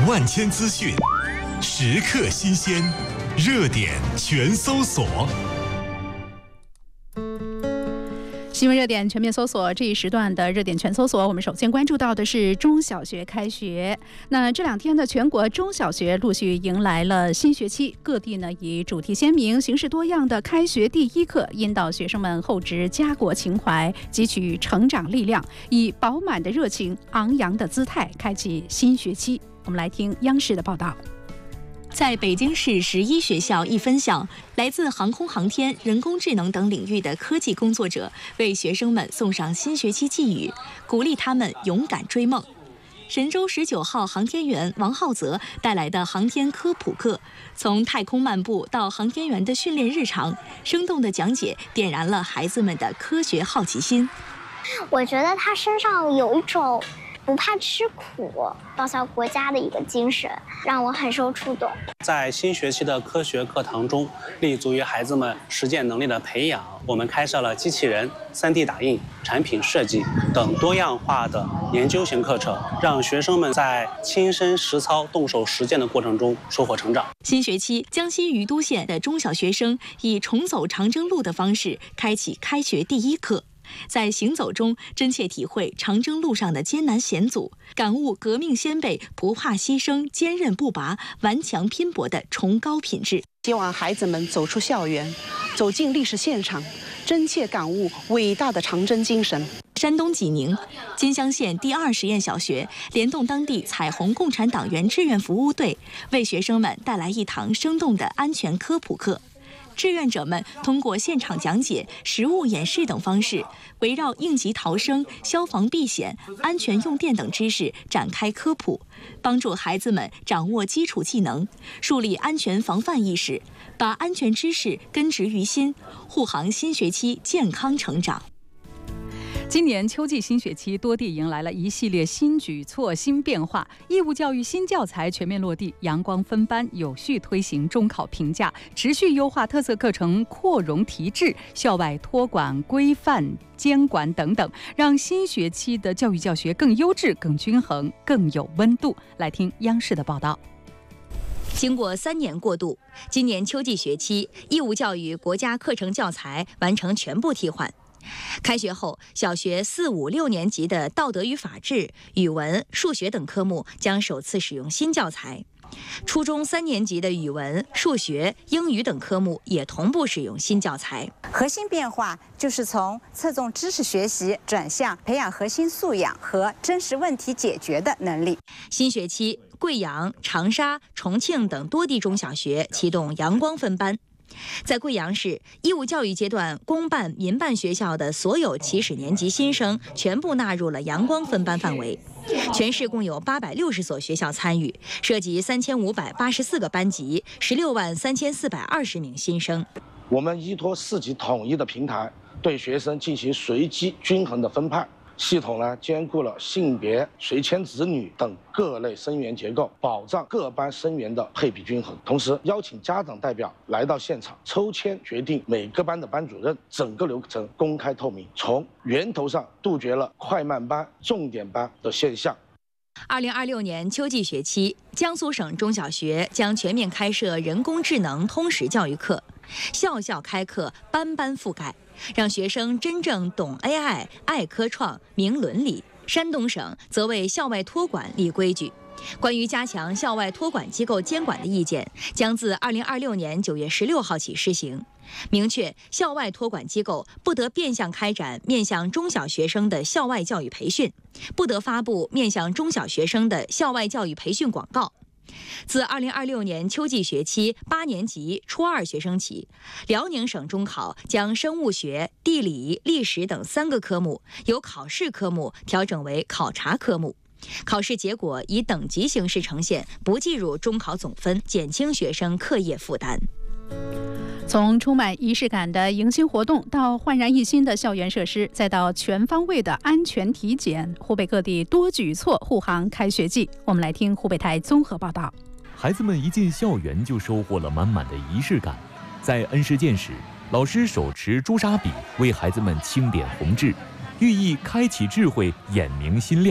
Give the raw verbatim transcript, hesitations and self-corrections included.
万千资讯，时刻新鲜，热点全搜索。 新闻热点全面搜索，这一时段的热点全搜索，我们首先关注到的是中小学开学。那这两天呢，全国中小学陆续迎来了新学期，各地呢以主题鲜明、形式多样的开学第一课，引导学生们厚植家国情怀，汲取成长力量，以饱满的热情、昂扬的姿态，开启新学期。我们来听央视的报道。 在北京市十一学校一分校，来自航空航天、人工智能等领域的科技工作者为学生们送上新学期寄语，鼓励他们勇敢追梦。神舟十九号航天员王浩泽带来的航天科普课，从太空漫步到航天员的训练日常，生动的讲解点燃了孩子们的科学好奇心。 我觉得他身上有一种不怕吃苦、报效国家的一个精神，让我很受触动。 在新学期的科学课堂中，立足于孩子们实践能力的培养，我们开设了机器人、三 D 打印、产品设计等多样化的研究型课程，让学生们在亲身实操、动手实践的过程中收获成长。 新学期，江西于都县的中小学生以重走长征路的方式开启开学第一课。在行走中，真切体会长征路上的艰难险阻，感悟革命先辈不怕牺牲、坚韧不拔、顽强拼搏的崇高品质。 希望孩子们走出校园，走进历史现场，真切感悟伟大的长征精神。 山东济宁金乡县第二实验小学联动当地彩虹共产党员志愿服务队，为学生们带来一堂生动的安全科普课。志愿者们通过现场讲解、实物演示等方式，围绕应急逃生、消防避险、安全用电等知识展开科普，帮助孩子们掌握基础技能，树立安全防范意识，把安全知识根植于心，护航新学期健康成长。 今年秋季新学期，多地迎来了一系列新举措、新变化。义务教育新教材全面落地，阳光分班有序推行中考评价，持续优化特色课程扩容提质，校外托管规范监管等等，让新学期的教育教学更优质、更均衡、更有温度。来听央视的报道。 经过三年过渡，今年秋季学期，义务教育国家课程教材完成全部替换。开学后，小学四五六年级的道德与法治、语文、数学等科目将首次使用新教材。初中三年级的语文、数学、英语等科目也同步使用新教材。 核心变化就是从侧重知识学习转向培养核心素养和真实问题解决的能力。 新学期，贵阳、长沙、重庆等多地中小学启动阳光分班。在贵阳市，义务教育阶段公办、民办学校的所有起始年级新生全部纳入了阳光分班范围。全市共有八百六十所学校参与，涉及三千五百八十四个班级，十六万三千四百二十名新生。 我们依托四级统一的平台，对学生进行随机均衡的分派。系统呢兼顾了性别、随迁子女等各类生源结构，保障各班生源的配比均衡。同时，邀请家长代表来到现场，抽签决定每个班的班主任，整个流程公开透明，从源头上杜绝了快慢班、重点班的现象。 二零二六年秋季学期，江苏省中小学将全面开设人工智能通识教育课，校校开课，班班覆盖，让学生真正懂 A I、爱科创、明伦理。山东省则为校外托管立规矩，关于加强校外托管机构监管的意见将自二零二六年九月十六号起施行，明确校外托管机构不得变相开展面向中小学生的校外教育培训，不得发布面向中小学生的校外教育培训广告。自二零二六年秋季学期八年级初二学生起，辽宁省中考将生物学、地理、历史等三个科目由考试科目调整为考察科目，考试结果以等级形式呈现，不计入中考总分，减轻学生课业负担。 从充满仪式感的迎新活动，到焕然一新的校园设施，再到全方位的安全体检，湖北各地多举措护航开学季。我们来听湖北台综合报道。 孩子们一进校园就收获了满满的仪式感。在恩施剑时，老师手持朱砂笔为孩子们清点红字，寓意开启智慧，眼明心亮。